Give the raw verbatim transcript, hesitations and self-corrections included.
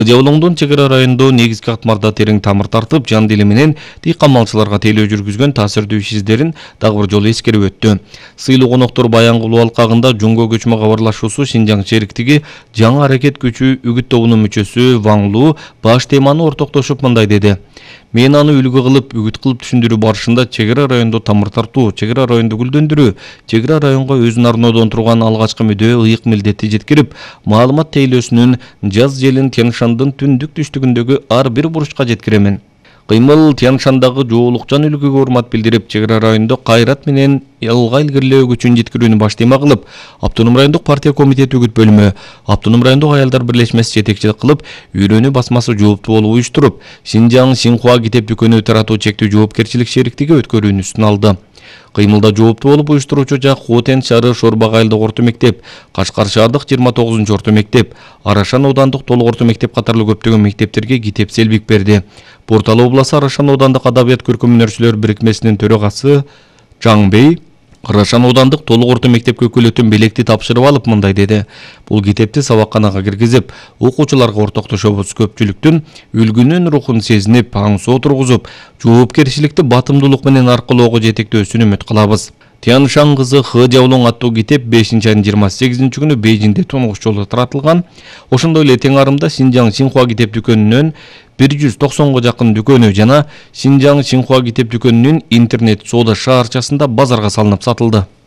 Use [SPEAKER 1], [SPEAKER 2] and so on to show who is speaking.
[SPEAKER 1] Жабылоңдун чек ара районунда негизги катмарда терең тамыр тартып, жан дили менен дыйкан малчыларга тейлөө жүргүзгөн таасирдүү иш издерин дагы бир жолу эскерип өттү. Сыйлуу коноктор Баянгулуу алкагында Жумго көчмө кабарлашуусу Шинжаң шериктиги жаңы аракет күчү үгүт тобунун мүчөсү Ваң Лу баш теманы ортоктошуп мындай деди. Мен аны үлгү кылып, үгүт кылып түшүндүрүү барышында чек ара районунда тамыр тартуу, чек ара районду гүлдөндүрүү, чек ара районго өзүн арноодон турган алгачкы мүдөө ыйык милдетти жеткирип, маалымат тейлөөсүнүн жаз желин Тянь-Шандын түндүк түштүгүндөгү ар бир буручка жеткиремен. Кыймыл Тянь-Шандагы жоолукчан үлгүгө урмат билдирип, чек ара районунда кайрат менен алга илгирилөө күчүн жеткирүүнү баш тема кылып, Автоном райондук партия комитети үгүт бөлүмү, Автоном райондук аялдар бирлешмеси жетекчилик кылып, үйрөнүү басмасы жооптуу болуп уюштуруп, Шинжаң Синхуа китеп дүкөнү таратуу чектүү жоопкерчилик шериктиги өткөрүүнү үстүнө алды. Кыймылда жооптуу болуп уюштуруучу жак Хотен шаары Шорбак айылдык орто мектеп, Кашкар шаардык жыйырма тогузунчу орто мектеп, Арашан оодандык толук орто мектеп катарлуу көптөгөн мектептерге китеп селбик берди. Портал обласы Арашан оодандык адабият көркөм өнөрчүлөр бирикмесинин төрагасы Жаңбей Арашан оодандык толук орто мектепке өкүлөтүн белекти тапшырып алып мындай деди. Бул китепти сабакканага киргизип, окуучуларга ортоктошобуз, көпчүлүктүн үлгүнүн рухун сезинип, аңсоо тургузуп, жоопкерчиликти батымдуулук менен аркылоого жетектөөсүн үмүт кылабыз. Тянь-Шань кызы Хы Жабылоң аттуу китеп бешинчи айдын жыйырма сегизинчи күнү Бейжиңде тунугуш жолу таратылган. Ошондой эле тең арымда Шинжаң Синхуа китеп дүкөнүнөн бир жүз токсонго жакын дүкөнү жана Шинжаң Синхуа китеп дүкөнүнүн интернет соода шаарчасында базарга салынып сатылды.